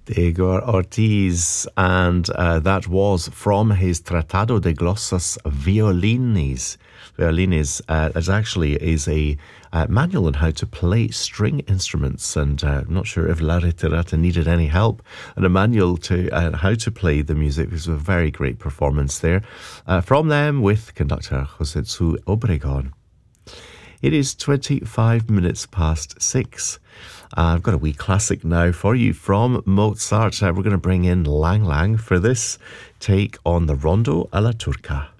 Igor Ortiz, and that was from his Tratado de Glossas Violinis. Violinis is a manual on how to play string instruments, and I'm not sure if La Retirata needed any help, and a manual to how to play the music. It was a very great performance there from them with conductor Josetsu Obregon. It is 25 minutes past 6. I've got a wee classic now for you from Mozart. We're going to bring in Lang Lang for this take on the Rondo alla Turca.